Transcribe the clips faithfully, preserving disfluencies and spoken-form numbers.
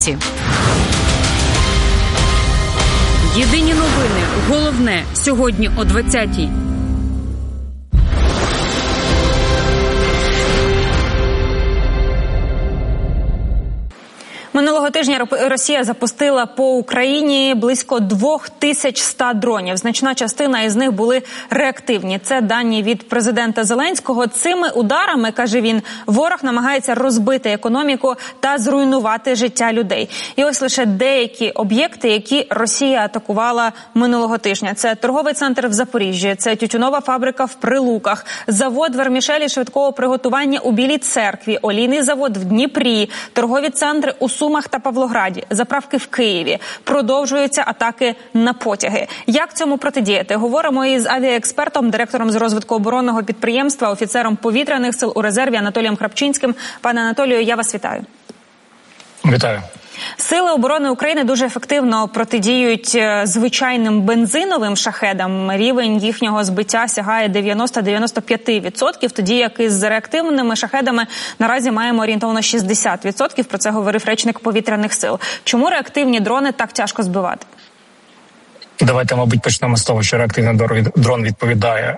Єдині новини. Головне сьогодні о двадцятій. Минулого тижня Росія запустила по Україні близько дві тисячі сто дронів. Значна частина із них були реактивні. Це дані від президента Зеленського. Цими ударами, каже він, ворог намагається розбити економіку та зруйнувати життя людей. І ось лише деякі об'єкти, які Росія атакувала минулого тижня. Це торговий центр в Запоріжжі, це тютюнова фабрика в Прилуках, завод вермішелі швидкого приготування у Білій Церкві, олійний завод в Дніпрі, торгові центри у Сумах та Павлограді, заправки в Києві. Продовжуються атаки на потяги. Як цьому протидіяти? Говоримо із авіаекспертом, директором з розвитку оборонного підприємства, офіцером повітряних сил у резерві Анатолієм Храпчинським. Пане Анатолію, я вас вітаю. Вітаю. Сили оборони України дуже ефективно протидіють звичайним бензиновим шахедам. Рівень їхнього збиття сягає дев'яносто - дев'яносто п'ять відсотків, тоді як із реактивними шахедами наразі маємо орієнтовно шістдесят відсотків. Про це говорив речник повітряних сил. Чому реактивні дрони так тяжко збивати? Давайте, мабуть, почнемо з того, що реактивний дрон відповідає,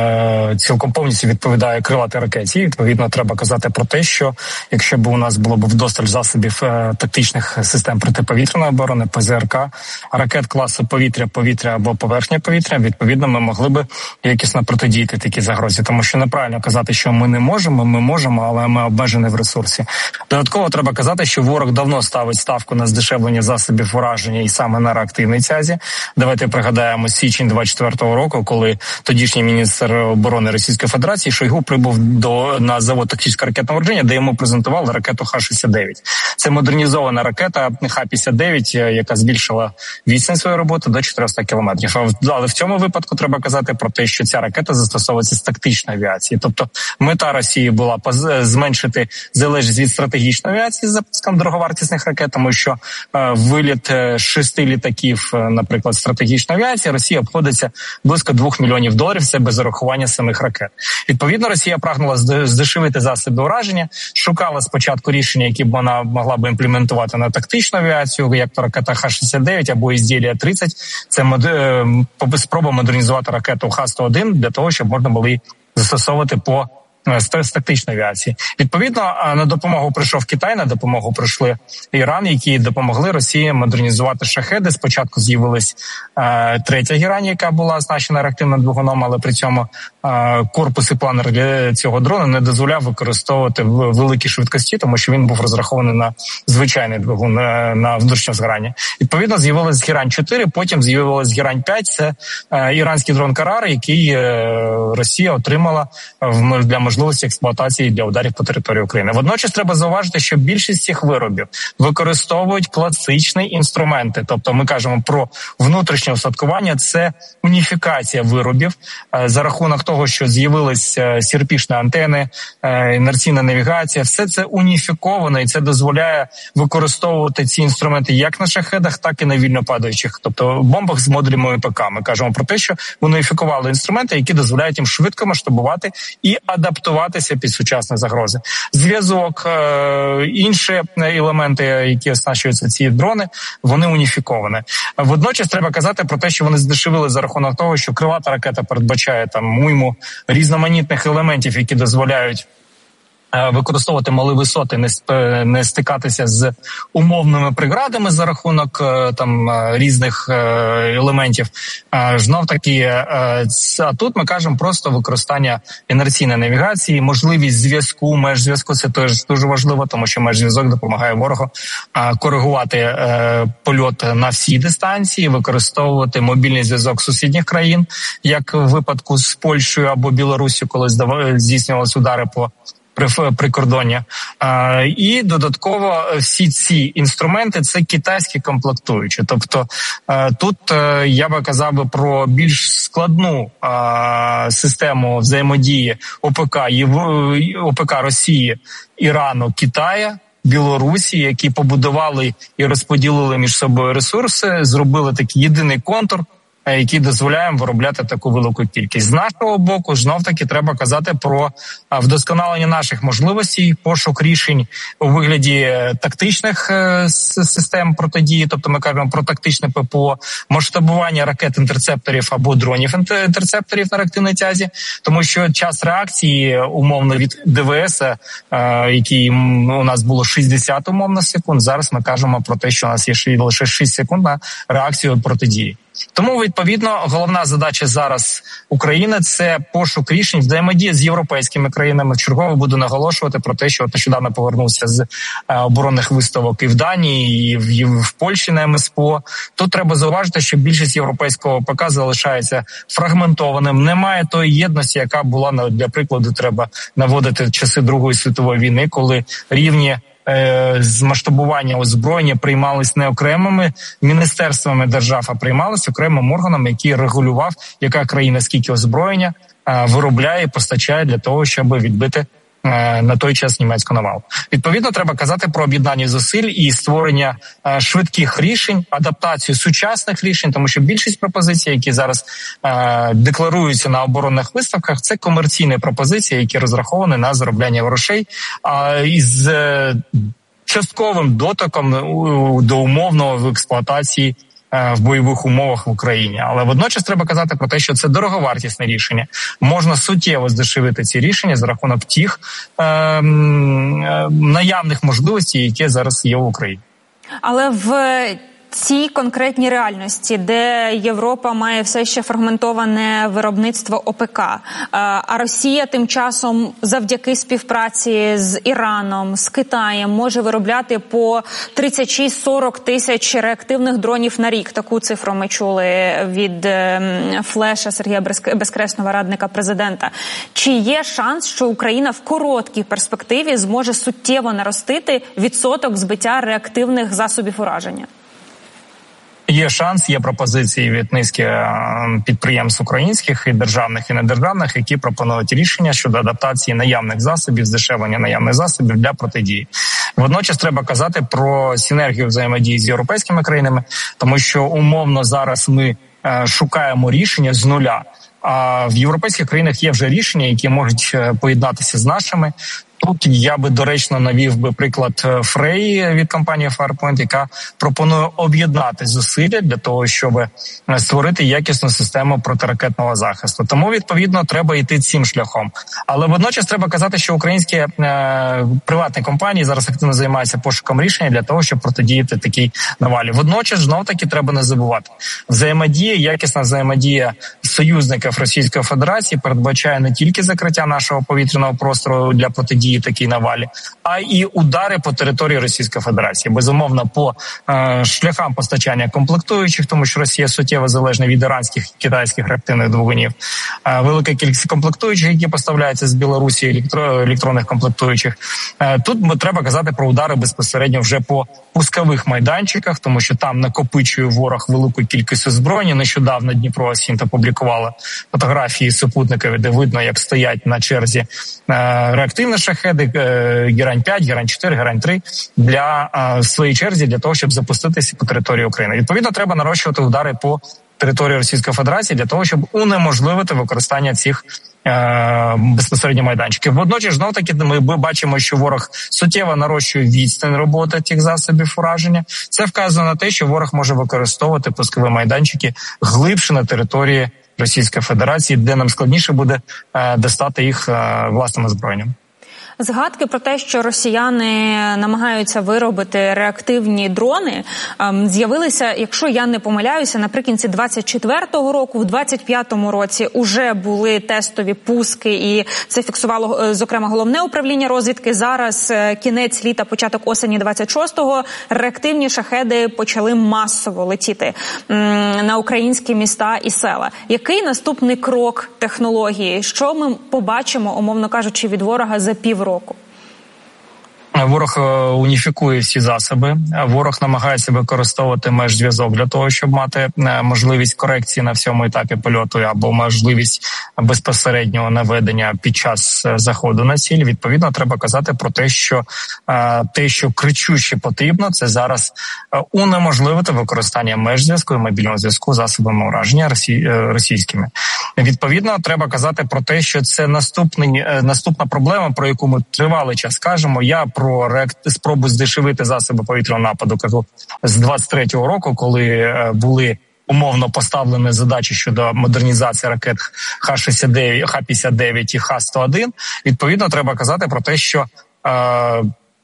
е, цілком повністю відповідає крилатій ракеті. Відповідно, треба казати про те, що якщо б у нас було б вдосталь засобів е, тактичних систем протиповітряної оборони, Пе Зе Ер Ка, ракет класу повітря, повітря або поверхня повітря, відповідно, ми могли б якісно протидіяти такій загрозі. Тому що неправильно казати, що ми не можемо, ми можемо, але ми обмежені в ресурсі. Додатково треба казати, що ворог давно ставить ставку на здешевлення засобів ураження і саме на реактивній тязі. Давайте пригадаємо січень двадцять четвертого року, коли тодішній міністр оборони Російської Федерації Шойгу прибув до на завод тактичного ракетного вооруження, де йому презентували ракету Ха шістдесят дев'ять. Це модернізована ракета Ха п'ятдесят дев'ять, яка збільшила відстань своєї роботи до чотириста кілометрів. Але в цьому випадку треба казати про те, що ця ракета застосовується з тактичної авіації. Тобто мета Росії була зменшити залежність від стратегічної авіації з запуском дороговартісних ракет, тому що е, виліт шести літаків, наприклад, стратегічної авіації, Росія обходиться близько двох мільйонів доларів, це без урахування самих ракет. Відповідно, Росія прагнула здешевити засоби ураження, шукала спочатку рішення, які б вона могла б імплементувати на тактичну авіацію, як то ракета Ха шістдесят дев'ять або Ізділія тридцять. Це мод... спроба модернізувати ракету Ха сто один для того, щоб можна було її застосовувати по з тактичної авіації. Відповідно, на допомогу прийшов Китай, на допомогу прийшли Іран, які допомогли Росії модернізувати шахеди. Спочатку з'явилась е, третя герань, яка була оснащена реактивним двигуном, але при цьому е, корпус і планер для цього дрона не дозволяв використовувати великі швидкості, тому що він був розрахований на звичайний двигун, на, на внутрішнє згорання. Відповідно, з'явилась герань чотири, потім з'явилась герань п'ять, це е, іранський дрон Карар, який е, Росія отримала в, для можливості експлуатації для ударів по території України. Водночас треба зауважити, що більшість цих виробів використовують класичні інструменти. Тобто ми кажемо про внутрішнє устаткування, це уніфікація виробів за рахунок того, що з'явилися сірпішні антени, інерційна навігація. Все це уніфіковано і це дозволяє використовувати ці інструменти як на шахедах, так і на вільно падаючих, тобто бомбах з модулями Пе Ка. Ми кажемо про те, що уніфікували інструменти, які дозволяють їм швидко масштабувати і адаптуватися під сучасні загрози. Зв'язок, е, інші елементи, які оснащуються ці дрони, вони уніфіковані. Водночас треба казати про те, що вони здешевили за рахунок того, що крилата ракета передбачає там уйму різноманітних елементів, які дозволяють використовувати малі висоти, не, не стикатися з умовними преградами за рахунок там різних елементів. Знов таки, а тут ми кажемо просто використання інерційної навігації, можливість зв'язку, межзв'язку, це теж дуже важливо, тому що межзв'язок допомагає ворогу коригувати польот на всі дистанції, використовувати мобільний зв'язок сусідніх країн, як в випадку з Польщею або Білоруссю, коли здійснювалися удари по прикордоння. А, і додатково всі ці інструменти – це китайські комплектуючі. Тобто а, тут а, я би казав би про більш складну а, систему взаємодії О Пе Ка, О Пе Ка Росії, Ірану, Китаю, Білорусі, які побудували і розподілили між собою ресурси, зробили такий єдиний контур, які дозволяємо виробляти таку велику кількість. З нашого боку, знов-таки, треба казати про вдосконалення наших можливостей, пошук рішень у вигляді тактичних систем протидії, тобто ми кажемо про тактичне ППО, масштабування ракет-інтерцепторів або дронів-інтерцепторів на реактивній тязі, тому що час реакції, умовно, від ДВС, який у нас було шістдесят умовно секунд, зараз ми кажемо про те, що у нас є лише шість секунд на реакцію протидії. Тому, відповідно, головна задача зараз України – це пошук рішень, взаємодія з європейськими країнами. Вчергово буду наголошувати про те, що от нещодавно повернувся з оборонних виставок і в Данії, і в, в Польщі на ем ес пе о. Тут треба зауважити, що більшість європейського ПК залишається фрагментованим. Немає тої єдності, яка була, для прикладу, треба наводити в часи Другої світової війни, коли рівні з масштабування озброєння приймались не окремими міністерствами держав, а приймались окремим органом, який регулював, яка країна скільки озброєння виробляє і постачає для того, щоб відбити на той час німецьку навалу. Відповідно, треба казати про об'єднання зусиль і створення швидких рішень, адаптацію сучасних рішень, тому що більшість пропозицій, які зараз е, декларуються на оборонних виставках, це комерційні пропозиції, які розраховані на заробляння грошей а, із е, частковим дотиком до умовного в експлуатації в бойових умовах в Україні. Але водночас треба казати про те, що це дороговартісне рішення. Можна суттєво здешевити ці рішення за рахунок тих е, е, наявних можливостей, які зараз є в Україні. Але в цій конкретній реальності, де Європа має все ще фрагментоване виробництво ОПК, а Росія тим часом завдяки співпраці з Іраном, з Китаєм може виробляти по тридцять шість - сорок тисяч реактивних дронів на рік. Таку цифру ми чули від Флеша Сергія Безкресного, радника президента. Чи є шанс, що Україна в короткій перспективі зможе суттєво наростити відсоток збиття реактивних засобів ураження? Є шанс, є пропозиції від низки підприємств українських, і державних, і недержавних, які пропонують рішення щодо адаптації наявних засобів, здешевлення наявних засобів для протидії. Водночас треба казати про синергію взаємодії з європейськими країнами, тому що умовно зараз ми шукаємо рішення з нуля. А в європейських країнах є вже рішення, які можуть поєднатися з нашими. Тут я би доречно навів би приклад Фрей від компанії Farpoint, яка пропонує об'єднати зусилля для того, щоб створити якісну систему протиракетного захисту. Тому, відповідно, треба йти цим шляхом. Але водночас треба казати, що українські е, приватні компанії зараз активно займаються пошуком рішення для того, щоб протидіяти такій навалі. Водночас, знов-таки, треба не забувати. Взаємодія, якісна взаємодія союзників Російської Федерації передбачає не тільки закриття нашого повітряного простору для протидії такій навалі, а і удари по території Російської Федерації. Безумовно, по е, шляхам постачання комплектуючих, тому що Росія суттєво залежна від іранських і китайських реактивних двигунів. Е, велика кількість комплектуючих, які поставляються з Білорусі, електро, електронних комплектуючих. Е, тут треба казати про удари безпосередньо вже по пускових майданчиках, тому що там накопичує ворог велику кількість озброєння. Нещодавно Дніпро Сінт опублікувала фотографії супутникові, де видно, як стоять на черзі е, реактивні шахеди, Герань п'ять, Герань чотири, Герань три для а, своїй черзі, для того, щоб запуститися по території України. Відповідно, треба нарощувати удари по території Російської Федерації для того, щоб унеможливити використання цих е, безпосередньо майданчиків. Водночас, знов таки, ми бачимо, що ворог суттєво нарощує відстань роботи цих засобів ураження. Це вказує на те, що ворог може використовувати пускові майданчики глибше на території Російської Федерації, де нам складніше буде е, достати їх е, власним озброєнням. Згадки про те, що росіяни намагаються виробити реактивні дрони, з'явилися, якщо я не помиляюся, наприкінці двадцять четвертого року, в двадцять п'ятому році уже були тестові пуски, і це фіксувало, зокрема, Головне управління розвідки. Зараз кінець літа, початок осені двадцять шостого, реактивні шахеди почали масово летіти на українські міста і села. Який наступний крок технології? Що ми побачимо, умовно кажучи, від ворога за півроку? Ворог уніфікує всі засоби. Ворог намагається використовувати межзв'язок для того, щоб мати можливість корекції на всьому етапі польоту або можливість безпосереднього наведення під час заходу на ціль. Відповідно, треба казати про те, що те, що кричуще потрібно, це зараз унеможливити використання межзв'язку і мобільного зв'язку засобами ураження російськими. Відповідно, треба казати про те, що це наступний, наступна проблема, про яку ми тривалий час кажемо. Я про реакт... спробу здешевити засоби повітряного нападу кажу з двадцять третього року, коли були умовно поставлені задачі щодо модернізації ракет Х шістдесят дев'ять, Х п'ятдесят дев'ять і Х сто один. Відповідно, треба казати про те, що е...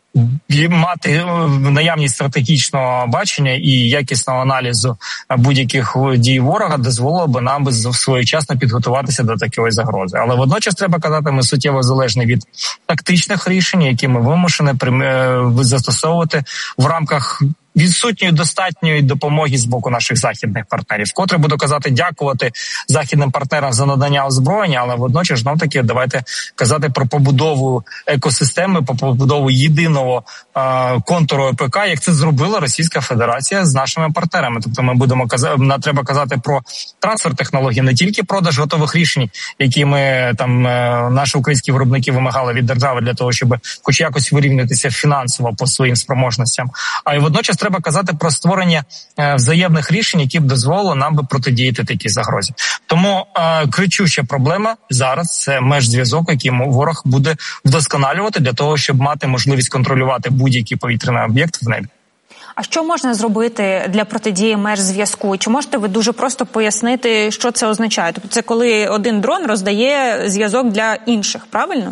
мати наявність стратегічного бачення і якісного аналізу будь-яких дій ворога дозволило би нам своєчасно підготуватися до такої загрози. Але водночас треба казати, ми суттєво залежні від тактичних рішень, які ми вимушені застосовувати в рамках відсутньої достатньої допомоги з боку наших західних партнерів. Вкотре буду казати дякувати західним партнерам за надання озброєння, але водночас знов таки давайте казати про побудову екосистеми, про побудову єдиного е- контуру ОПК, як це зробила Російська Федерація з нашими партнерами. Тобто ми будемо казати, треба казати про трансфер технологій, не тільки продаж готових рішень, які ми там е- наші українські виробники вимагали від держави для того, щоб хоч якось вирівнятися фінансово по своїм спроможностям, а й водночас треба казати про створення е, взаємних рішень, які б дозволили нам би протидіяти такій загрозі. Тому е, кричуща проблема зараз – це межзв'язок, який ворог буде вдосконалювати для того, щоб мати можливість контролювати будь-який повітряний об'єкт в небі. А що можна зробити для протидії межзв'язку? Чи можете ви дуже просто пояснити, що це означає? Тобто це коли один дрон роздає зв'язок для інших, правильно?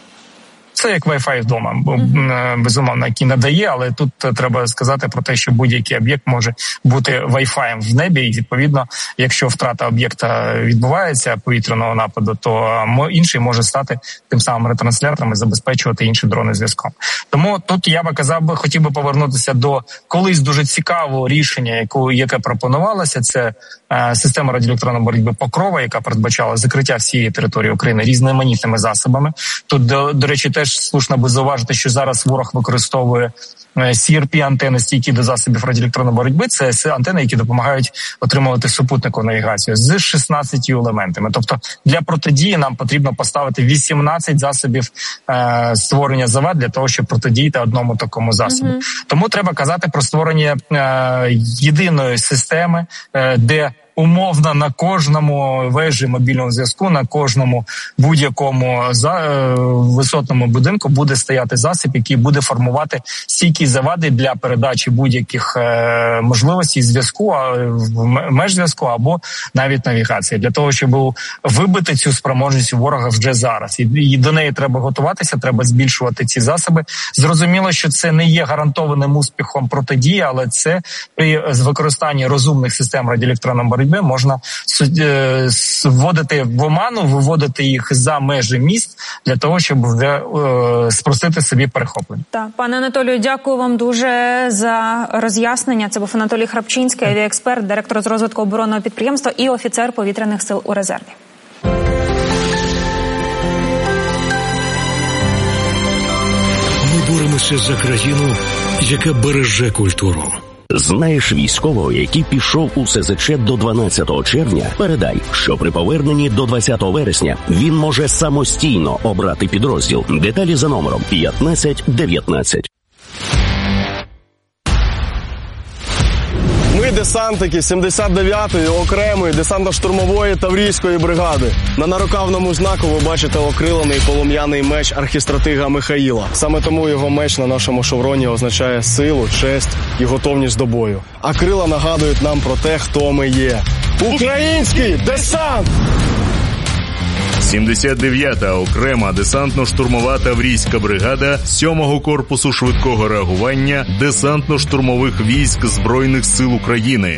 Це як Wi-Fi вдома, безумовно, який надає, але тут треба сказати про те, що будь-який об'єкт може бути Wi-Fi в небі, і відповідно, якщо втрата об'єкта відбувається повітряного нападу, то інший може стати тим самим ретранслятором і забезпечувати інші дрони зв'язком. Тому тут я би казав би, хотів би повернутися до колись дуже цікавого рішення, яку, яке пропонувалося, це е, система радіоелектронної боротьби «Покрова», яка передбачала закриття всієї території України різноманітними засобами. Тут, до, до речі, теж слушно би зауважити, що зараз ворог використовує сі ар пі-антени стійкі до засобів радіоелектронної боротьби. Це антени, які допомагають отримувати супутникову навігацію з шістнадцятьма елементами. Тобто для протидії нам потрібно поставити вісімнадцять засобів е, створення завад для того, щоб протидіяти одному такому засобу. Mm-hmm. Тому треба казати про створення е, єдиної системи, е, де умовно на кожному вежі мобільного зв'язку, на кожному будь-якому за, е, висотному будинку буде стояти засіб, який буде формувати стійкі завади для передачі будь-яких е, можливостей зв'язку, межзв'язку або навіть навігації, для того, щоб вибити цю спроможність у ворога вже зараз. І, і до неї треба готуватися, треба збільшувати ці засоби. Зрозуміло, що це не є гарантованим успіхом протидії, але це при використанні розумних систем радіоелектронної боротьби можна вводити в оману, виводити їх за межі міст для того, щоб е, спростити собі перехоплення. Так, пане Анатолію, дякую вам дуже за роз'яснення. Це був Анатолій Храпчинський, авіаексперт, директор з розвитку оборонного підприємства і офіцер повітряних сил у резерві. Ми боремося за країну, яка береже культуру. Знаєш військового, який пішов у ес зет че до дванадцятого червня? Передай, що при поверненні до двадцятого вересня він може самостійно обрати підрозділ. Деталі за номером п'ятнадцять дев'ятнадцять. Ми десантники сімдесят дев'ятої окремої десантно-штурмової Таврійської бригади. На нарукавному знаку ви бачите окрилений полум'яний меч архістратига Михаїла. Саме тому його меч на нашому шевроні означає силу, честь і готовність до бою. А крила нагадують нам про те, хто ми є. Український десант! сімдесят дев'ята окрема десантно-штурмова Таврійська бригада сьомого корпусу швидкого реагування десантно-штурмових військ Збройних сил України.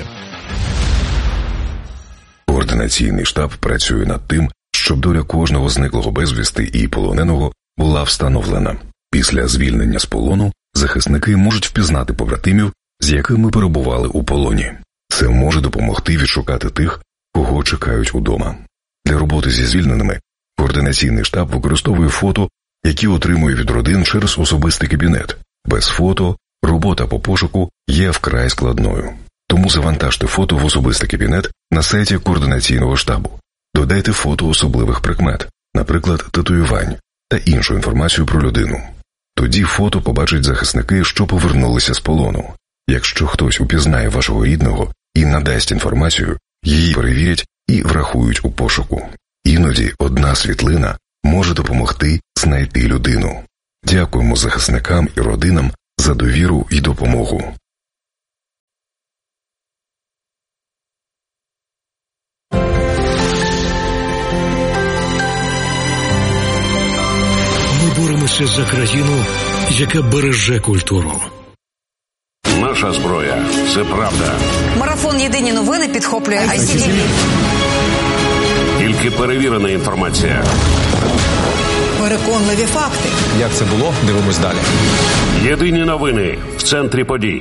Координаційний штаб працює над тим, щоб доля кожного зниклого безвісти і полоненого була встановлена. Після звільнення з полону захисники можуть впізнати побратимів, з якими перебували у полоні. Це може допомогти відшукати тих, кого чекають удома. Для роботи зі звільненими координаційний штаб використовує фото які отримує від родин через особистий кабінет. Без фото робота по пошуку є вкрай складною. Тому завантажте фото в особистий кабінет на сайті координаційного штабу. Додайте фото особливих прикмет, наприклад, татуювань та іншу інформацію про людину. Тоді фото побачать захисники, що повернулися з полону. Якщо хтось упізнає вашого рідного і надасть інформацію, її перевірять і врахують у пошуку. Іноді одна світлина може допомогти знайти людину. Дякуємо захисникам і родинам за довіру і допомогу. Ми боремося за країну, яка береже культуру. Наша зброя – це правда. Марафон «Єдині новини» підхоплює ай сі ті ві. Тільки перевірена інформація. Переконливі факти. Як це було? Дивимось далі. Єдині новини в центрі подій.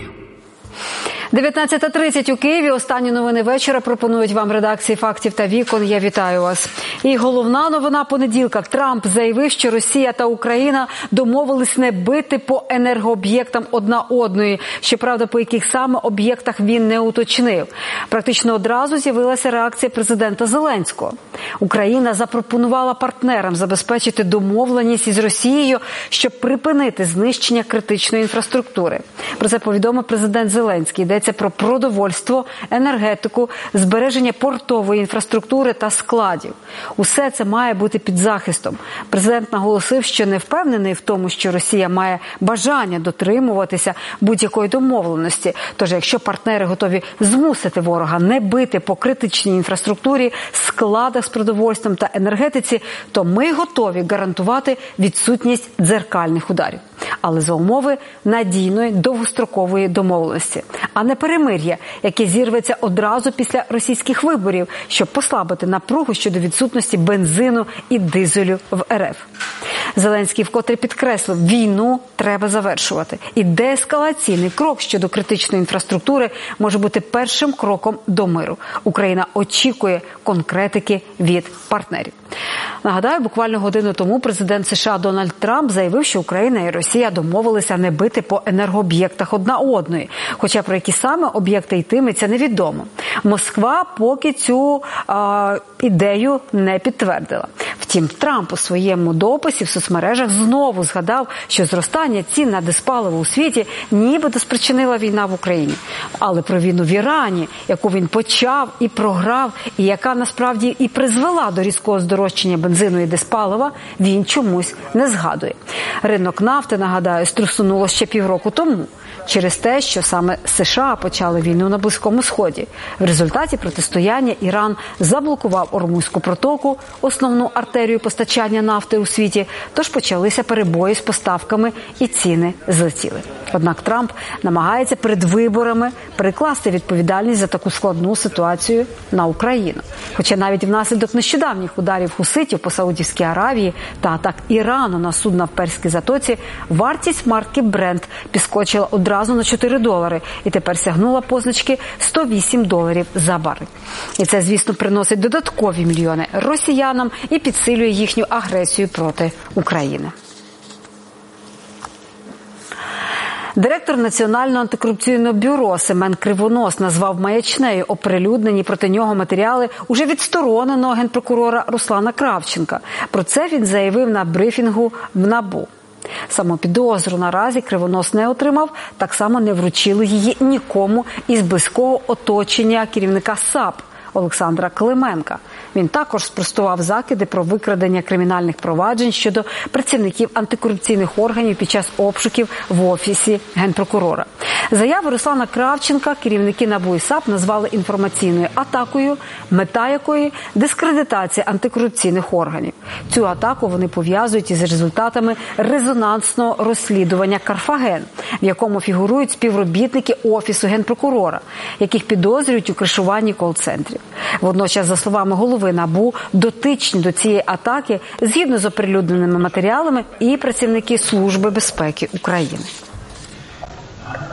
дев'ятнадцята тридцять у Києві. Останні новини вечора пропонують вам редакції «Фактів» та «Вікон». Я вітаю вас. І головна новина понеділка. Трамп заявив, що Росія та Україна домовились не бити по енергооб'єктам одна одної. Щоправда, по яких саме об'єктах він не уточнив. Практично одразу з'явилася реакція президента Зеленського. Україна запропонувала партнерам забезпечити домовленість із Росією, щоб припинити знищення критичної інфраструктури. Про це повідомив президент Зеленський. Йдеться про продовольство, енергетику, збереження портової інфраструктури та складів. Усе це має бути під захистом. Президент наголосив, що не впевнений в тому, що Росія має бажання дотримуватися будь-якої домовленості. Тож, якщо партнери готові змусити ворога не бити по критичній інфраструктурі, складах з продовольством та енергетиці, то ми готові гарантувати відсутність дзеркальних ударів. Але за умови надійної довгострокової домовленості, а не перемир'я, яке зірветься одразу після російських виборів, щоб послабити напругу щодо відсутності бензину і дизелю в ер еф. Зеленський вкотре підкреслив, війну треба завершувати. І деескалаційний крок щодо критичної інфраструктури може бути першим кроком до миру. Україна очікує конкретики від партнерів. Нагадаю, буквально годину тому президент США Дональд Трамп заявив, що Україна і Росія домовилися не бити по енергооб'єктах одна одної. Хоча про які саме об'єкти йтиметься, невідомо. Москва поки цю а, ідею не підтвердила. Втім, Трамп у своєму дописі в соцмережах знову згадав, що зростання цін на диспаливо у світі нібито спричинила війна в Україні. Але про війну в Ірані, яку він почав і програв, і яка насправді і призвела до різкого здорожчання бензину і диспалива, він чомусь не згадує. Ринок нафти, нагадаю, струсунуло ще півроку тому. Через те, що саме США почали війну на Близькому Сході. В результаті протистояння Іран заблокував Ормузьку протоку, основну артерію постачання нафти у світі, тож почалися перебої з поставками і ціни злетіли. Однак Трамп намагається перед виборами перекласти відповідальність за таку складну ситуацію на Україну. Хоча навіть внаслідок нещодавніх ударів хуситів по Саудівській Аравії та атак Ірану на судна в Перській затоці, вартість марки Brent підскочила одразу на чотири долари і тепер сягнула позначки сто вісім доларів за барель. І це, звісно, приносить додаткові мільйони росіянам і підсилює їхню агресію проти України. Директор Національного антикорупційного бюро Семен Кривонос назвав маячнею оприлюднені проти нього матеріали уже відстороненого генпрокурора Руслана Кравченка. Про це він заявив на брифінгу в НАБУ. Саму підозру наразі Кривонос не отримав, так само не вручили її нікому із близького оточення керівника САП Олександра Клименка. Він також спростував закиди про викрадення кримінальних проваджень щодо працівників антикорупційних органів під час обшуків в офісі генпрокурора. Заяву Руслана Кравченка керівники НАБУ і САП назвали інформаційною атакою, мета якої – дискредитація антикорупційних органів. Цю атаку вони пов'язують із результатами резонансного розслідування «Карфаген», в якому фігурують співробітники Офісу генпрокурора, яких підозрюють у кришуванні кол-центрів. Водночас, за словами голови НАБУ, дотичні до цієї атаки, згідно з оприлюдненими матеріалами, і працівники Служби безпеки України.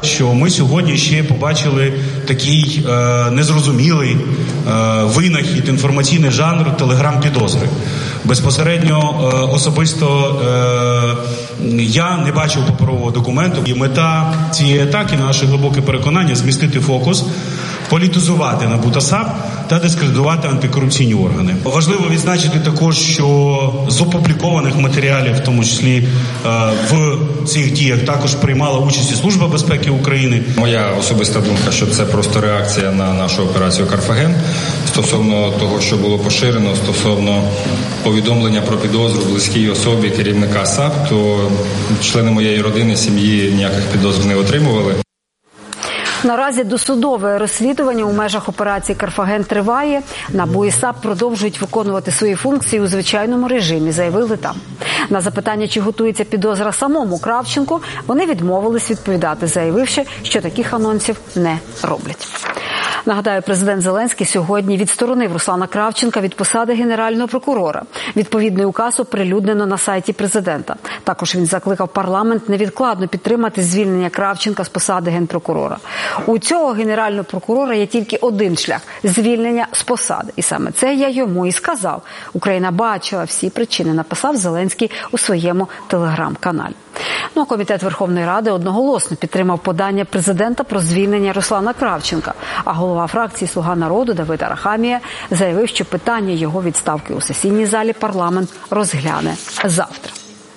Що ми сьогодні ще побачили такий е, незрозумілий е, винахід, інформаційний жанр телеграм-підозри. Безпосередньо е, особисто е, я не бачив паперового документу. І мета цієї атаки, на наше глибоке переконання, змістити фокус, політизувати НАБУ та САП та дискредитувати антикорупційні органи. Важливо відзначити також, що з опублікованих матеріалів, в тому числі е, в цих діях, також приймала участь і Служба безпеки України. Моя особиста думка, що це просто реакція на нашу операцію «Карфаген» стосовно того, що було поширено, стосовно повідомлення про підозру близькій особі керівника САП, то члени моєї родини, сім'ї ніяких підозр не отримували. Наразі досудове розслідування у межах операції «Карфаген» триває. НАБУ і САП продовжують виконувати свої функції у звичайному режимі, заявили там. На запитання, чи готується підозра самому Кравченку, вони відмовились відповідати, заявивши, що таких анонсів не роблять. Нагадаю, президент Зеленський сьогодні відсторонив Руслана Кравченка від посади генерального прокурора. Відповідний указ оприлюднено на сайті президента. Також він закликав парламент невідкладно підтримати звільнення Кравченка з посади генпрокурора. У цього генерального прокурора є тільки один шлях – звільнення з посади. І саме це я йому і сказав. Україна бачила всі причини, написав Зеленський у своєму телеграм-каналі. Ну, а Комітет Верховної Ради одноголосно підтримав подання президента про звільнення Руслана Кравченка. А голова фракції «Слуга народу» Давид Арахамія заявив, що питання його відставки у сесійній залі парламент розгляне завтра.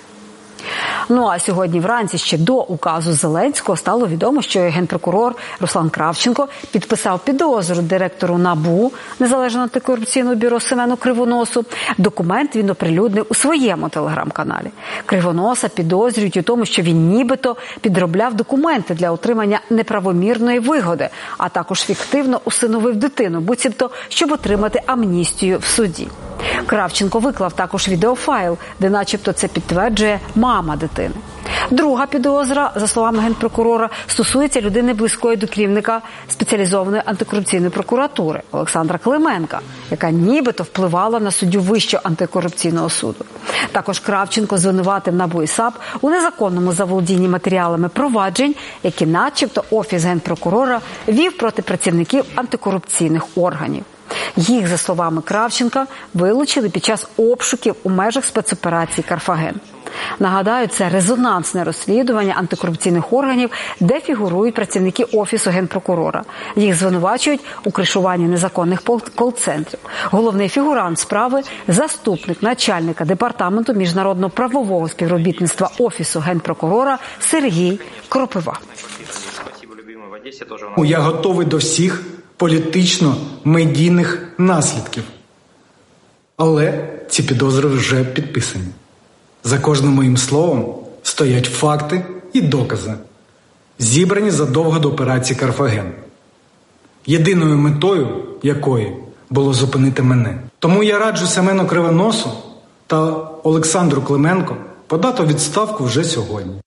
Ну а сьогодні вранці ще до указу Зеленського стало відомо, що генпрокурор Руслан Кравченко підписав підозру директору НАБУ, Незалежного антикорупційного бюро Семену Кривоносу. Документ він оприлюднив у своєму телеграм-каналі. Кривоноса підозрюють у тому, що він нібито підробляв документи для отримання неправомірної вигоди, а також фіктивно усиновив дитину, буцімто, щоб отримати амністію в суді. Кравченко виклав також відеофайл, де начебто це підтверджує мама дитини. Друга підозра, за словами генпрокурора, стосується людини близької до керівника спеціалізованої антикорупційної прокуратури Олександра Клименка, яка нібито впливала на суддю Вищого антикорупційного суду. Також Кравченко звинуватив НАБУ і САП у незаконному заволодінні матеріалами проваджень, які начебто Офіс генпрокурора вів проти працівників антикорупційних органів. Їх, за словами Кравченка, вилучили під час обшуків у межах спецоперації «Карфаген». Нагадаю, це резонансне розслідування антикорупційних органів, де фігурують працівники Офісу генпрокурора. Їх звинувачують у кришуванні незаконних кол-центрів. Головний фігурант справи – заступник начальника Департаменту міжнародного правового співробітництва Офісу генпрокурора Сергій Кропива. Я готовий до всіх політично-медійних наслідків. Але ці підозри вже підписані. За кожним моїм словом стоять факти і докази, зібрані задовго до операції «Карфаген», єдиною метою якої було зупинити мене. Тому я раджу Семену Кривоносу та Олександру Клименко подати відставку вже сьогодні.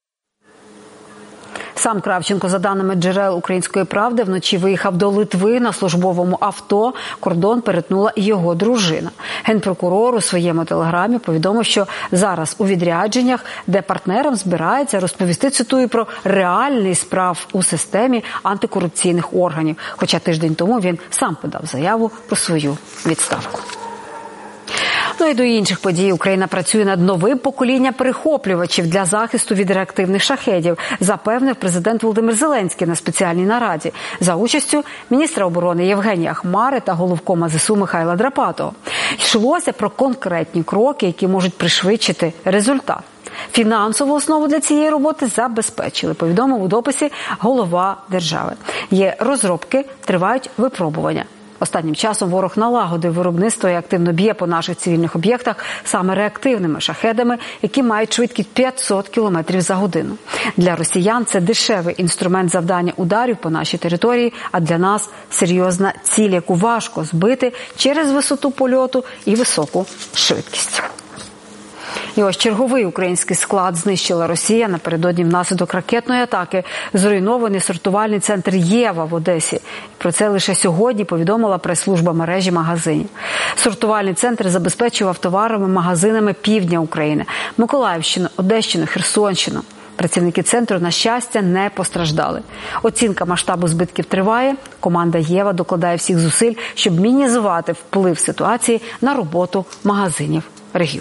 Сам Кравченко, за даними джерел «Української правди», вночі виїхав до Литви на службовому авто. Кордон перетнула і його дружина. Генпрокурор у своєму телеграмі повідомив, що зараз у відрядженнях, де партнерам збирається розповісти, цитую, про реальний справ у системі антикорупційних органів. Хоча тиждень тому він сам подав заяву про свою відставку. Ну і до інших подій. Україна працює над новим поколінням перехоплювачів для захисту від реактивних шахедів, запевнив президент Володимир Зеленський на спеціальній нараді за участю міністра оборони Євгенія Хмари та головкома ЗСУ Михайла Драпатого. Йшлося про конкретні кроки, які можуть пришвидшити результат. Фінансову основу для цієї роботи забезпечили, повідомив у дописі голова держави. Є розробки, тривають випробування. Останнім часом ворог налагодив виробництво і активно б'є по наших цивільних об'єктах саме реактивними шахедами, які мають швидкість п'ятсот кілометрів за годину. Для росіян це дешевий інструмент завдання ударів по нашій території, а для нас серйозна ціль, яку важко збити через висоту польоту і високу швидкість. І ось черговий український склад знищила Росія напередодні внаслідок ракетної атаки. Зруйнований сортувальний центр «Єва» в Одесі. Про це лише сьогодні повідомила прес-служба мережі магазинів. Сортувальний центр забезпечував товарами магазинами півдня України – Миколаївщину, Одещину, Херсонщину. Працівники центру, на щастя, не постраждали. Оцінка масштабу збитків триває. Команда «Єва» докладає всіх зусиль, щоб мінімізувати вплив ситуації на роботу магазинів регіону.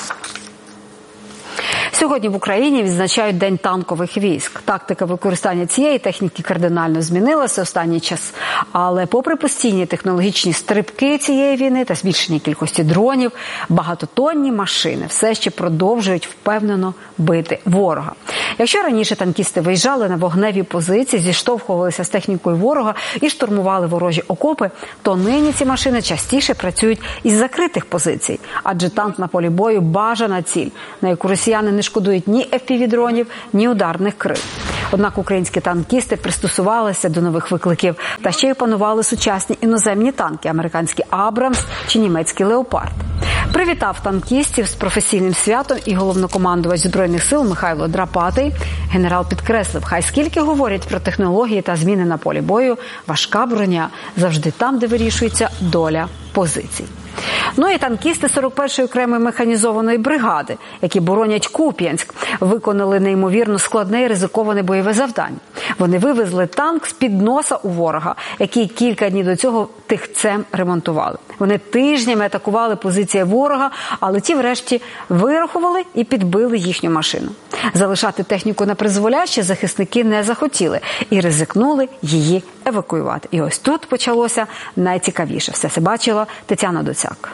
Сьогодні в Україні відзначають День танкових військ. Тактика використання цієї техніки кардинально змінилася останній час. Але попри постійні технологічні стрибки цієї війни та збільшення кількості дронів, багатотонні машини все ще продовжують впевнено бити ворога. Якщо раніше танкісти виїжджали на вогневі позиції, зіштовхувалися з технікою ворога і штурмували ворожі окопи, то нині ці машини частіше працюють із закритих позицій. Адже танк на полі бою – бажана ціль, на яку росіяни не шкодують ні еф пі ві-дронів, ні ударних крил. Однак українські танкісти пристосувалися до нових викликів та ще й опанували сучасні іноземні танки – американські «Абрамс» чи німецький «Леопард». Привітав танкістів з професійним святом і головнокомандувач Збройних сил Михайло Драпатий. Генерал підкреслив, хай скільки говорять про технології та зміни на полі бою, важка броня завжди там, де вирішується доля позицій. Ну і танкісти сорок першої окремої механізованої бригади, які боронять Куп'янськ, виконали неймовірно складне і ризиковане бойове завдання. Вони вивезли танк з-під носа у ворога, який кілька днів до цього тихцем ремонтували. Вони тижнями атакували позиції ворога, але ті врешті вирахували і підбили їхню машину. Залишати техніку на призволяще захисники не захотіли і ризикнули її евакуювати. І ось тут почалося найцікавіше. Все це бачила Тетяна Доцяк.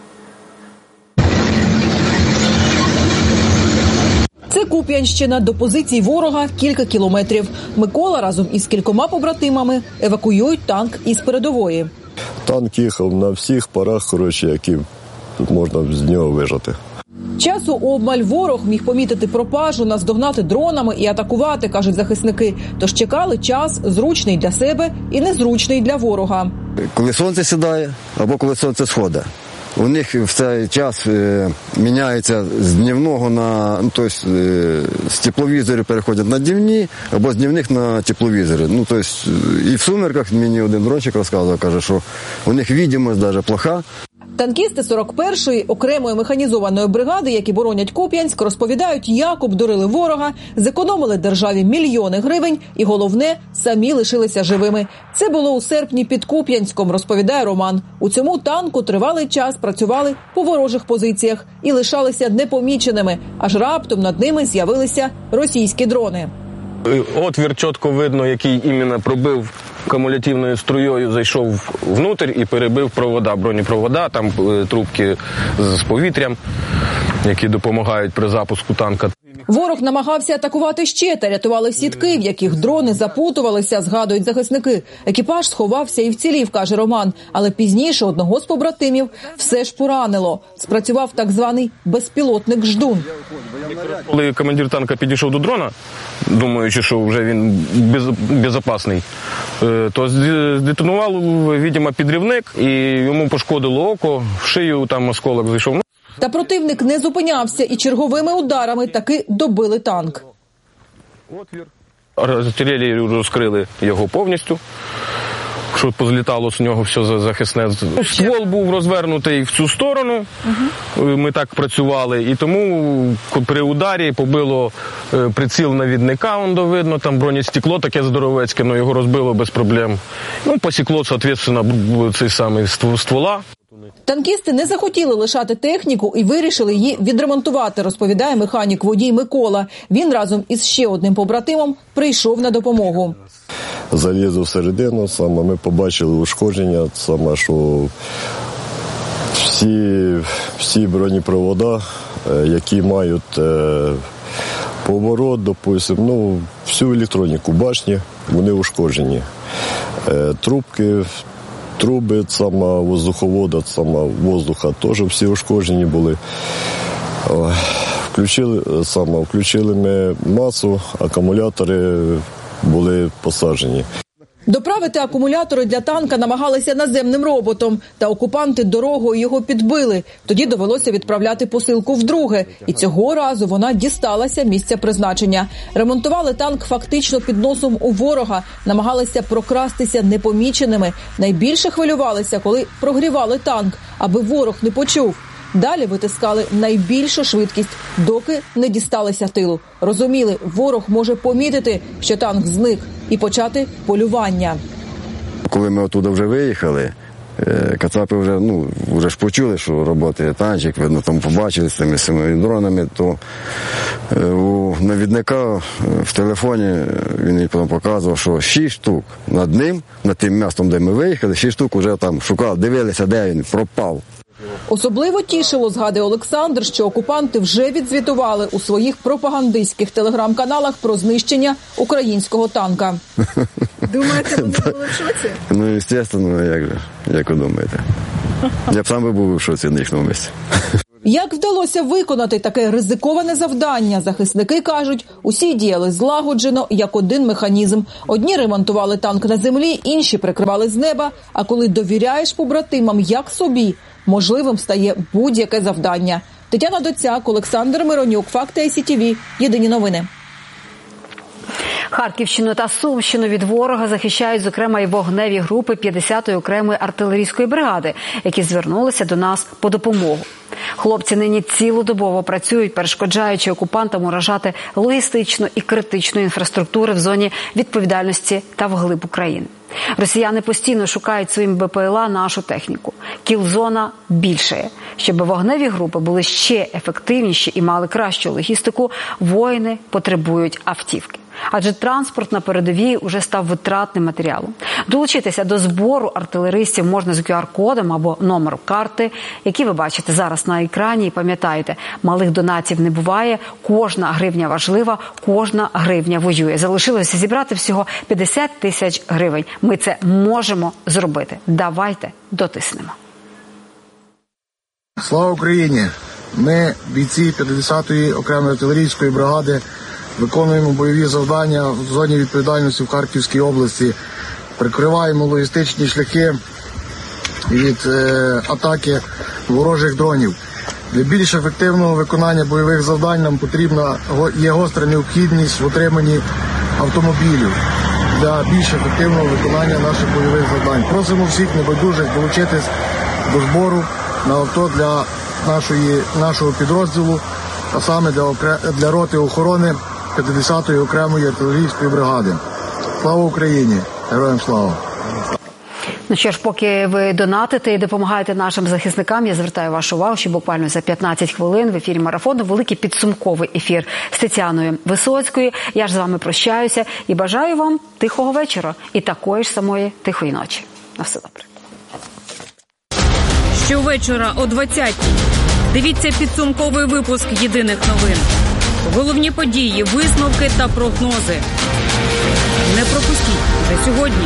Це Куп'янщина, до позицій ворога кілька кілометрів. Микола разом із кількома побратимами евакуюють танк із передової. Танк їхав на всіх парах, коротше, які можна з нього вижати. Часу обмаль, ворог міг помітити пропажу, наздогнати дронами і атакувати, кажуть захисники. Тож чекали час зручний для себе і незручний для ворога. Коли сонце сідає або коли сонце сходить. У них в цей час е, міняється з днівного на, ну, тобто, е, з тепловізорів переходять на днівні, або з днівних на тепловізори. Ну, тобто, і в сумерках мені один дрончик розказував, каже, що у них видимость навіть плоха. Танкісти сорок першої окремої механізованої бригади, які боронять Куп'янськ, розповідають, як обдурили ворога, зекономили державі мільйони гривень і, головне, самі лишилися живими. Це було у серпні під Куп'янськом, розповідає Роман. У цьому танку тривалий час працювали по ворожих позиціях і лишалися непоміченими, аж раптом над ними з'явилися російські дрони. Отвір чітко видно, який іменно пробив кумулятивною струєю, зайшов внутрь і перебив провода, бронепровода, там трубки з повітрям, які допомагають при запуску танка. Ворог намагався атакувати ще та рятували сітки, в яких дрони запутувалися, згадують захисники. Екіпаж сховався і вцілів, каже Роман. Але пізніше одного з побратимів все ж поранило. Спрацював так званий безпілотник «Ждун». Коли командир танка підійшов до дрона, думаючи, що вже він без, безпечний, то здетонував, видимо, підривник і йому пошкодило око, в шию там осколок зайшов. Та противник не зупинявся і черговими ударами таки добили танк. Артилерію розкрили його повністю, щоб позлітало з нього все захисне. Ствол був розвернутий в цю сторону, ми так працювали, і тому при ударі побило приціл навідника, он видно, там бронестекло таке здоровецьке, але його розбило без проблем. Ну, посікло, соответственно, цей самий ствола. Танкісти не захотіли лишати техніку і вирішили її відремонтувати, розповідає механік-водій Микола. Він разом із ще одним побратимом прийшов на допомогу. Залізли всередину, саме ми побачили ушкодження, саме що всі, всі бронепровода, які мають поворот, допустим, ну, всю електроніку башні, вони ушкоджені. Трубки, труби, сама воздуховода, сама воздуха теж всі ушкоджені були. Включили, саме, включили ми масу, акумулятори були посаджені. Доправити акумулятори для танка намагалися наземним роботом, та окупанти дорогою його підбили. Тоді довелося відправляти посилку вдруге. І цього разу вона дісталася місця призначення. Ремонтували танк фактично під носом у ворога, намагалися прокрастися непоміченими. Найбільше хвилювалися, коли прогрівали танк, аби ворог не почув. Далі витискали найбільшу швидкість, доки не дісталися тилу. Розуміли, ворог може помітити, що танк зник, і почати полювання. Коли ми оттуда вже виїхали, кацапи вже, ну, вже ж почули, що роботи танчик, видно, там побачили з тими самими дронами, то у навідника в телефоні він мені потім показував, що шість штук над ним, над тим містом, де ми виїхали, шість штук вже там шукали, дивилися, де він, пропав. Особливо тішило, згадує Олександр, що окупанти вже відзвітували у своїх пропагандистських телеграм-каналах про знищення українського танка. Думаєте, вони були в шоці? Ну, звісно, як же, як ви думаєте? Я б сам би був в шоці на їхньому місці. Як вдалося виконати таке ризиковане завдання, захисники кажуть, усі діяли злагоджено, як один механізм. Одні ремонтували танк на землі, інші прикривали з неба, а коли довіряєш побратимам як собі, можливим стає будь-яке завдання. Тетяна Доцяк, Олександр Миронюк, Факти ай сі ті ві. Єдині новини. Харківщину та Сумщину від ворога захищають, зокрема, і вогневі групи п'ятдесятої окремої артилерійської бригади, які звернулися до нас по допомогу. Хлопці нині цілодобово працюють, перешкоджаючи окупантам уражати логістичну і критичну інфраструктуру в зоні відповідальності та вглиб України. Росіяни постійно шукають своїм Бе Пе Ел А нашу техніку. Кіл-зона більшає. Щоб вогневі групи були ще ефективніші і мали кращу логістику, воїни потребують автівки. Адже транспорт на передовій уже став витратним матеріалом. Долучитися до збору артилеристів можна з ку ар кодом або номером карти, які ви бачите зараз на екрані. І пам'ятаєте, малих донатів не буває, кожна гривня важлива, кожна гривня воює. Залишилося зібрати всього п'ятдесят тисяч гривень. Ми це можемо зробити. Давайте дотиснемо. Слава Україні! Ми, бійці п'ятдесятої окремої артилерійської бригади, виконуємо бойові завдання в зоні відповідальності в Харківській області, прикриваємо логістичні шляхи від е, атаки ворожих дронів. Для більш ефективного виконання бойових завдань нам потрібна є гостра необхідність в отриманні автомобілів для більш ефективного виконання наших бойових завдань. Просимо всіх небайдужих долучитись до збору на авто для нашої, нашого підрозділу, а саме для, для роти охорони п'ятдесятої окремої артилерійської бригади. Слава Україні! Героям слава! Ну що ж, поки ви донатите і допомагаєте нашим захисникам, я звертаю вашу увагу, що буквально за п'ятнадцять хвилин в ефірі марафону великий підсумковий ефір з Тетяною Висоцькою. Я ж з вами прощаюся і бажаю вам тихого вечора і такої ж самої тихої ночі. На все добре. Щовечора о двадцятій. Дивіться підсумковий випуск єдиних новин. Головні події, висновки та прогнози. Не пропустіть вже сьогодні.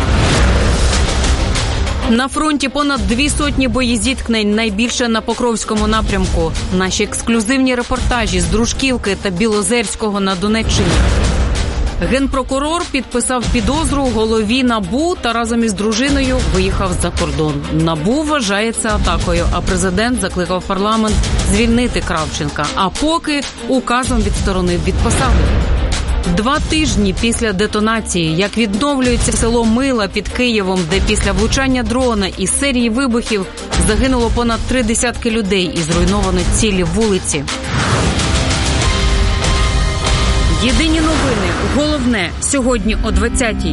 На фронті понад дві сотні боєзіткнень, найбільше на Покровському напрямку. Наші ексклюзивні репортажі з Дружківки та Білозерського на Донеччині. Генпрокурор підписав підозру голові НАБУ та разом із дружиною виїхав за кордон. НАБУ вважає це атакою, а президент закликав парламент звільнити Кравченка. А поки указом відсторонив від посади. Два тижні після детонації, як відновлюється село Мила під Києвом, де після влучання дрона і серії вибухів загинуло понад три десятки людей і зруйновано цілі вулиці. Єдині новини. Головне сьогодні о двадцятій.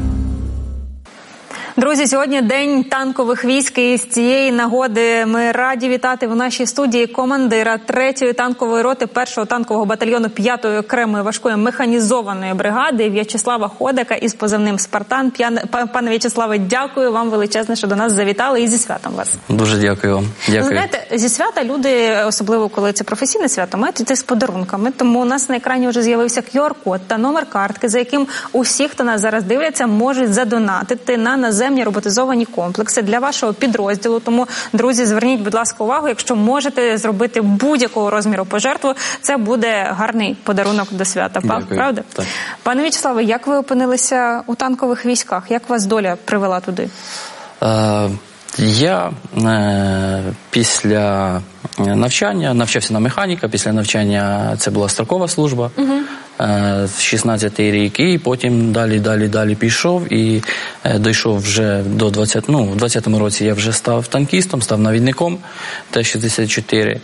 Друзі, сьогодні День танкових військ, і з цієї нагоди ми раді вітати в нашій студії командира третьої танкової роти першого танкового батальйону п'ятої окремої важкої механізованої бригади В'ячеслава Ходика із позивним «Спартан». Пане В'ячеславе, дякую вам величезне, що до нас завітали, і зі святом вас. Дуже дякую вам. Дякую. Ви знаєте, зі свята люди, особливо коли це професійне свято, мають йти з подарунками, тому у нас на екрані вже з'явився ку ар код та номер картки, за яким усі, хто нас зараз дивляться, можуть задонатити на наземні роботизовані комплекси для вашого підрозділу. Тому, друзі, зверніть, будь ласка, увагу, якщо можете зробити будь-якого розміру пожертву, це буде гарний подарунок до свята. Дякую. Правда? Так. Пане В'ячеславе, як ви опинилися у танкових військах? Як вас доля привела туди? Е, я е, після навчання, навчався на механіка, після навчання це була строкова служба. Угу. шістнадцятий рік, і потім далі, далі, далі пішов і дійшов вже до двадцятого, ну, в двадцятому році я вже став танкістом, став навідником Т шістдесят чотири.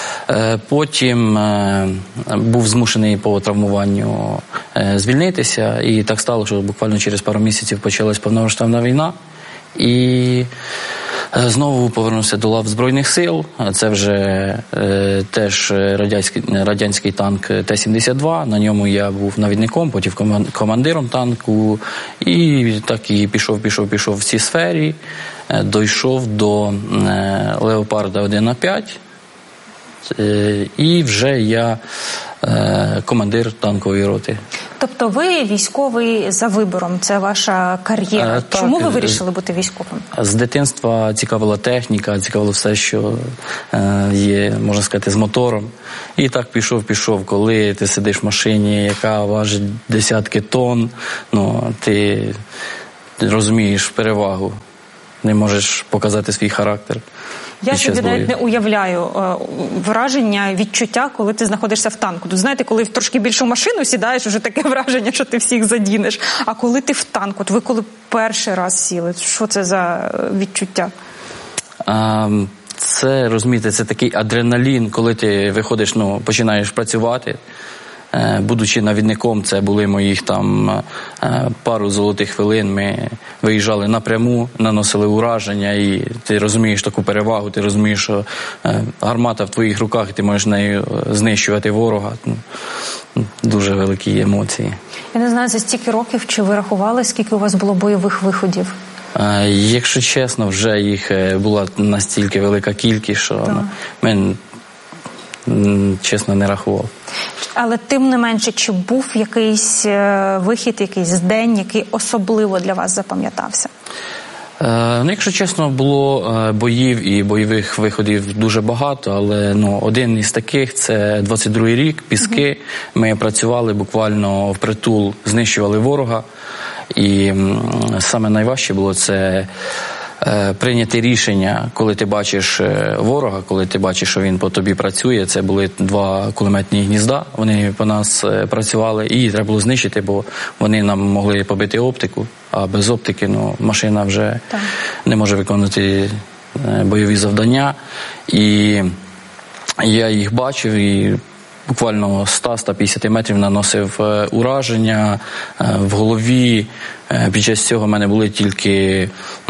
Потім був змушений по травмуванню звільнитися, і так стало, що буквально через пару місяців почалась повномасштабна війна. І знову повернувся до лав Збройних сил. Це вже е, теж радянський, радянський танк Т сімдесят два. На ньому я був навідником, потім командиром танку. І так і пішов, пішов, пішов в цій сфері. Е, дійшов до е, Леопарда один на п'ять. Е, і вже я е, командир танкової роти. Тобто ви військовий за вибором, це ваша кар'єра. А, так, Чому ви вирішили бути військовим? З дитинства цікавила техніка, цікавило все, що е, є, можна сказати, з мотором. І так пішов, пішов. Коли ти сидиш в машині, яка важить десятки тонн, ну, ти розумієш перевагу, не можеш показати свій характер. Я собі навіть не уявляю е, враження, відчуття, коли ти знаходишся в танку. Тут, знаєте, коли в трошки більшу машину сідаєш, вже таке враження, що ти всіх задінеш. А коли ти в танку, от ви коли перший раз сіли, що це за відчуття? А, це, розумієте, це такий адреналін, коли ти виходиш, ну, починаєш працювати. Будучи навідником, це були моїх там пару золотих хвилин. Ми виїжджали напряму, наносили ураження, і ти розумієш таку перевагу, ти розумієш, що гармата в твоїх руках, і ти можеш нею знищувати ворога. Дуже великі емоції. Я не знаю, за стільки років, чи ви рахували, скільки у вас було бойових виходів? Якщо чесно, вже їх була настільки велика кількість, що ну, ми, чесно, не рахував. Але тим не менше, чи був якийсь вихід, якийсь день, який особливо для вас запам'ятався? Е, ну, якщо чесно, було боїв і бойових виходів дуже багато, але ну, один із таких – це двадцять другий рік, Піски. Угу. Ми працювали буквально впритул, знищували ворога. І м, саме найважче було це прийняти рішення, коли ти бачиш ворога, коли ти бачиш, що він по тобі працює. Це були два кулеметні гнізда, вони по нас працювали, і треба було знищити, бо вони нам могли побити оптику, а без оптики ну, машина вже так. не може виконувати бойові завдання. І я їх бачив, і буквально сто - сто п'ятдесят метрів наносив ураження в голові. Під час цього в мене були тільки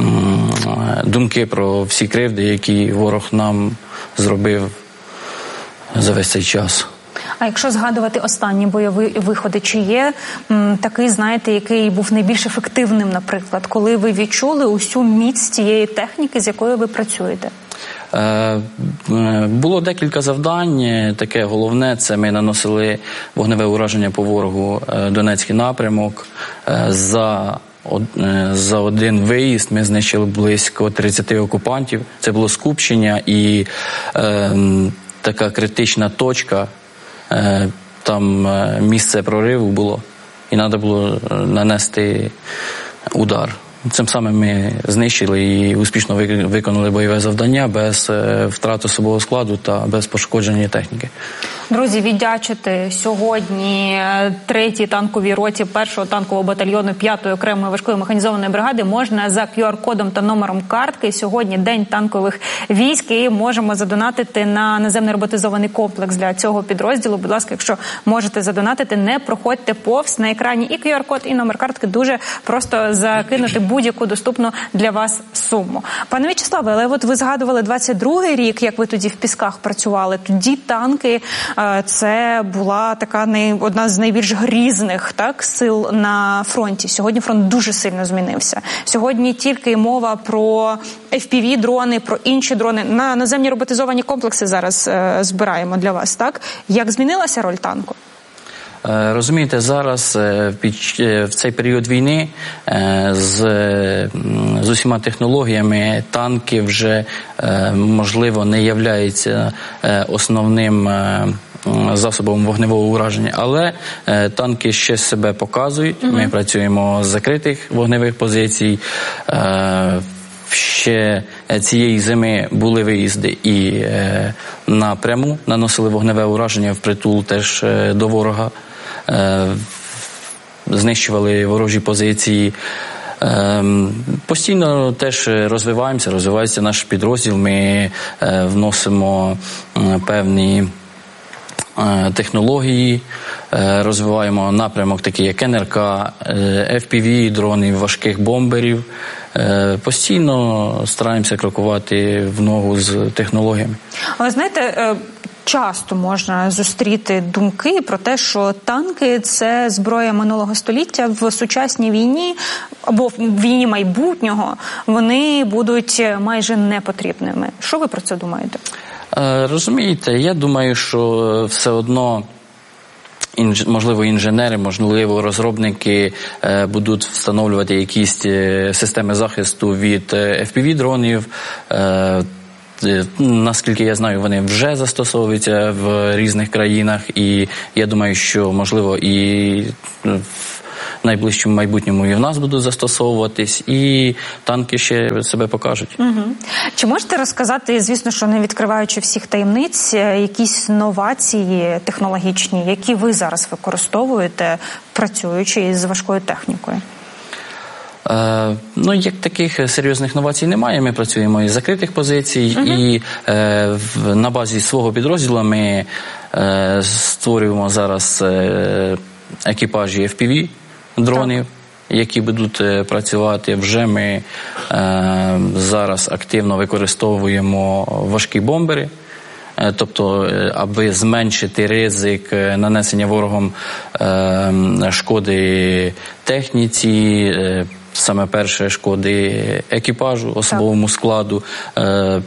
думки про всі кривди, які ворог нам зробив за весь цей час. А якщо згадувати останні бойові виходи, чи є м, такий, знаєте, який був найбільш ефективним, наприклад, коли ви відчули усю міць тієї техніки, з якою ви працюєте? Було декілька завдань. Таке головне – це ми наносили вогневе ураження по ворогу Донецький напрямок. За, за один виїзд ми знищили близько тридцять окупантів. Це було скупчення і е, така критична точка. Е, там місце прориву було і треба було нанести удар. Цим самим ми знищили і успішно виконали бойове завдання без втрати особового складу та без пошкодження техніки. Друзі, віддячити сьогодні третій танковій роті першого танкового батальйону п'ятої окремої важкої механізованої бригади можна за кю ар-кодом та номером картки. Сьогодні День танкових військ і можемо задонатити на наземний роботизований комплекс для цього підрозділу. Будь ласка, якщо можете задонатити, не проходьте повз. На екрані і кю ар-код, і номер картки. Дуже просто закинути будь-яку доступну для вас суму. Пане В'ячеславе, але от ви згадували двадцять другий рік, як ви тоді в Пісках працювали. Тоді танки – це була така не, одна з найбільш грізних так, сил на фронті. Сьогодні фронт дуже сильно змінився. Сьогодні тільки мова про еф пі ві-дрони, про інші дрони. На наземні роботизовані комплекси зараз е, збираємо для вас. Так? Як змінилася роль танку? Розумієте, зараз в цей період війни з, з усіма технологіями танки вже, можливо, не являються основним засобом вогневого ураження, але танки ще себе показують. Угу. Ми працюємо з закритих вогневих позицій. Ще цієї зими були виїзди і напряму, наносили вогневе ураження впритул теж до ворога. знищували ворожі позиції. Постійно теж розвиваємося, розвивається наш підрозділ, ми вносимо певні технології, розвиваємо напрямок такий, як ен ер ка, еф пі ві, дронів, важких бомберів. Постійно стараємося крокувати в ногу з технологіями. Але знаєте, часто можна зустріти думки про те, що танки – це зброя минулого століття. В сучасній війні або в війні майбутнього вони будуть майже непотрібними. Що ви про це думаєте? Розумієте, я думаю, що все одно інж... можливо інженери, можливо розробники е, будуть встановлювати якісь системи захисту від еф пі ві-дронів. Е, Наскільки я знаю, вони вже застосовуються в різних країнах, і я думаю, що, можливо, і в найближчому майбутньому і в нас будуть застосовуватись, і танки ще себе покажуть. Угу. Чи можете розказати, звісно, що не відкриваючи всіх таємниць, якісь новації технологічні, які ви зараз використовуєте, працюючи з важкою технікою? Е, ну, як таких серйозних новацій немає. Ми працюємо із закритих позицій, uh-huh. і е, в, на базі свого підрозділу ми е, створюємо зараз е, екіпажі еф пі ві-дронів, так. які будуть е, працювати. Вже ми е, зараз активно використовуємо важкі бомбери. Тобто, аби зменшити ризик нанесення ворогом е, шкоди техніці, е, саме перше шкоди екіпажу, особовому складу, е,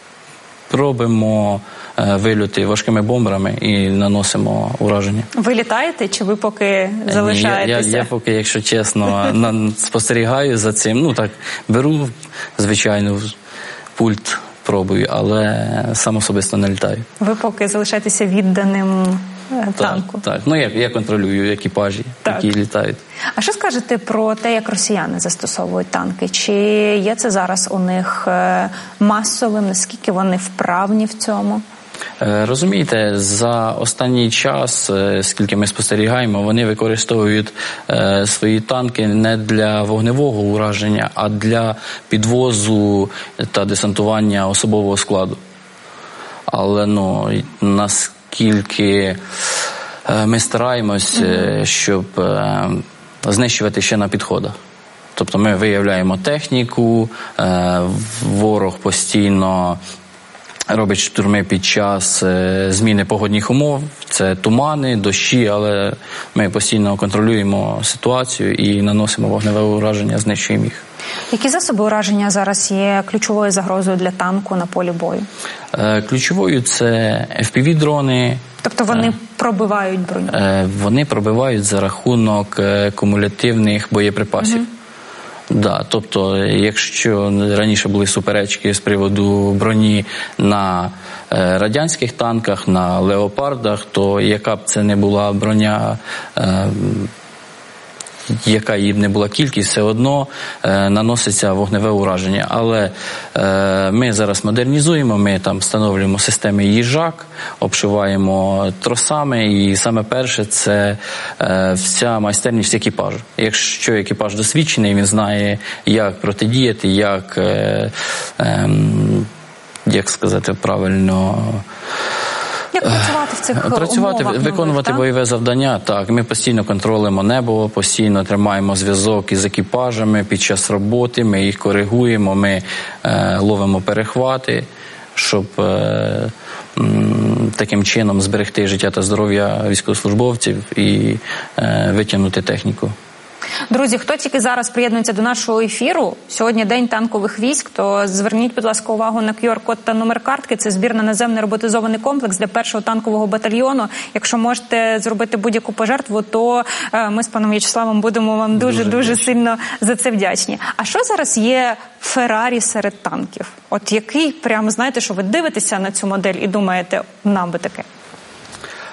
робимо е, вильоти важкими бомберами і наносимо ураження. Ви літаєте чи ви поки залишаєтеся? Я, я, я поки, якщо чесно, на, спостерігаю за цим. Ну так, беру, звичайно, пульт, пробую, але сам особисто не літаю. Ви поки залишаєтеся відданим танку. Так, так. Ну я, я контролюю екіпажі, так. які літають. А що скажете про те, як росіяни застосовують танки? Чи є це зараз у них масовим? Наскільки вони вправні в цьому? Розумієте, за останній час, скільки ми спостерігаємо, вони використовують е, свої танки не для вогневого ураження, а для підвозу та десантування особового складу. Але, ну, наскільки е, ми стараємось, mm-hmm. щоб е, знищувати ще на підходах. Тобто ми виявляємо техніку, е, ворог постійно робить штурми під час е, зміни погодних умов. Це тумани, дощі, але ми постійно контролюємо ситуацію і наносимо вогневе ураження, знищуємо їх. Які засоби ураження зараз є ключовою загрозою для танку на полі бою? Е, ключовою це еф пі ві-дрони. Тобто вони е, пробивають броню? Е, вони пробивають за рахунок е, кумулятивних боєприпасів. Угу. Да, тобто, якщо раніше були суперечки з приводу броні на е, радянських танках, на леопардах, то яка б це не була броня, е, яка її б не була кількість, все одно е, наноситься вогневе ураження. Але е, ми зараз модернізуємо, ми там встановлюємо системи їжак, обшиваємо тросами, і саме перше це е, вся майстерність екіпажу. Якщо екіпаж досвідчений, він знає, як протидіяти, як, е, е, як сказати правильно, Як працювати в цих працювати, умовах виконувати нових, бойове завдання. Так, ми постійно контролюємо небо, постійно тримаємо зв'язок із екіпажами під час роботи, ми їх коригуємо, ми е, ловимо перехвати, щоб е, м, таким чином зберегти життя та здоров'я військовослужбовців і е, витягнути техніку. Друзі, хто тільки зараз приєднується до нашого ефіру, сьогодні День танкових військ, то зверніть, будь ласка, увагу на ку ар-код та номер картки. Це збір на наземний роботизований комплекс для першого танкового батальйону. Якщо можете зробити будь-яку пожертву, то ми з паном В'ячеславом будемо вам дуже-дуже сильно за це вдячні. А що зараз є Феррарі серед танків? От який, прямо знаєте, що ви дивитеся на цю модель і думаєте, нам би таке?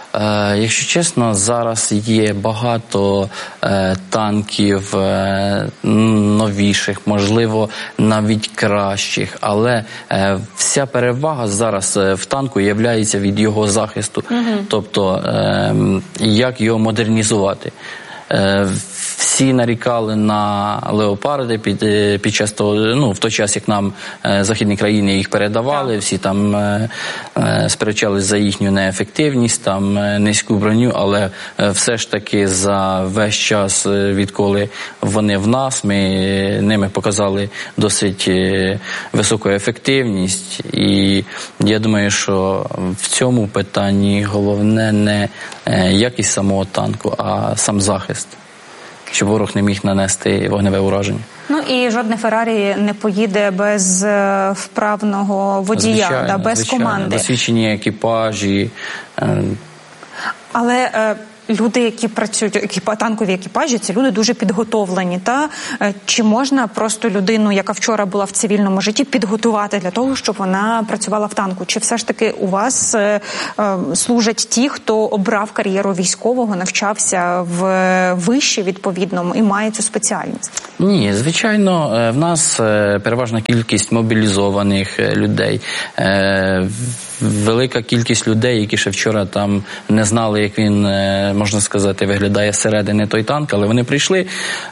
Е, якщо чесно, зараз є багато е, танків е, новіших, можливо, навіть кращих, але е, вся перевага зараз в танку є від його захисту, угу. тобто е, як його модернізувати. Е, всі нарікали на леопарди під, під час того, ну, в той час, як нам е, західні країни їх передавали, всі там е, е, сперечались за їхню неефективність, там е, низьку броню, але е, все ж таки за весь час, е, відколи вони в нас, ми ними показали досить е, високу ефективність, і я думаю, що в цьому питанні головне не е, якість самого танку, а сам захист, щоб ворог не міг нанести вогневе ураження. Ну і жодне Феррарі не поїде без е, вправного водія, звичайно, да, без звичайно. команди. Досвідчені екіпажі. Е... Але е, люди, які працюють, екіпа, танкові екіпажі, це люди дуже підготовлені. Та е, чи можна просто людину, яка вчора була в цивільному житті, підготувати для того, щоб вона працювала в танку? Чи все ж таки у вас е, е, служать ті, хто обрав кар'єру військового, навчався в виші відповідному і має цю спеціальність? Ні, звичайно, в нас переважна кількість мобілізованих людей. Велика кількість людей, які ще вчора там не знали, як він, можна сказати, виглядає зсередини той танк, але вони прийшли.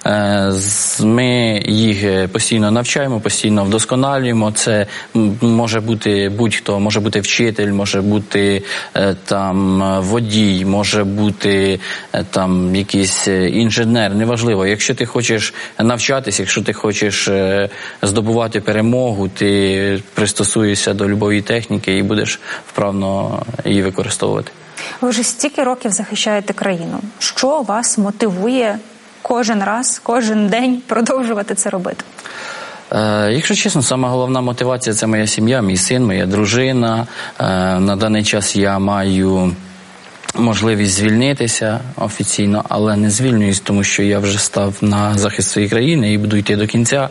Ми їх постійно навчаємо, постійно вдосконалюємо. Це може бути будь-хто, може бути вчитель, може бути там водій, може бути там якийсь інженер, неважливо. Якщо ти хочеш навчатися, якщо ти хочеш здобувати перемогу, ти пристосуєшся до любої техніки і будеш вправно її використовувати. Ви вже стільки років захищаєте країну. Що вас мотивує кожен раз, кожен день продовжувати це робити? Е, якщо чесно, сама головна мотивація – це моя сім'я, мій син, моя дружина. Е, на даний час я маю можливість звільнитися офіційно, але не звільнююсь, тому що я вже став на захист своєї країни і буду йти до кінця.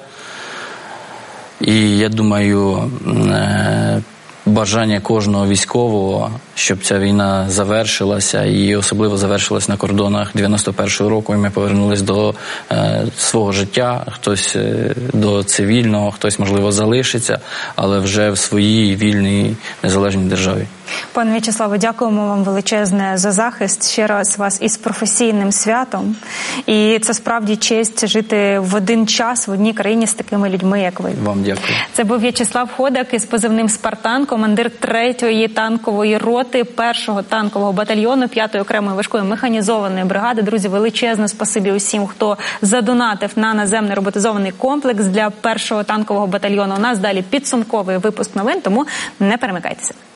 І я думаю, е, бажання кожного військового, щоб ця війна завершилася, і особливо завершилась на кордонах дев'яносто першого року, і ми повернулись до е, свого життя, хтось е, до цивільного, хтось, можливо, залишиться, але вже в своїй вільній незалежній державі. Пане В'ячеславе, дякуємо вам величезне за захист. Ще раз вас із професійним святом. І це справді честь жити в один час в одній країні з такими людьми, як ви. Вам дякую. Це був В'ячеслав Ходак із позивним «Спартан», командир третьої танкової роти першого танкового батальйону п'ятої окремої важкої механізованої бригади. Друзі, величезне спасибі усім, хто задонатив на наземний роботизований комплекс для першого танкового батальйону. У нас далі підсумковий випуск новин, тому не перемикайтеся.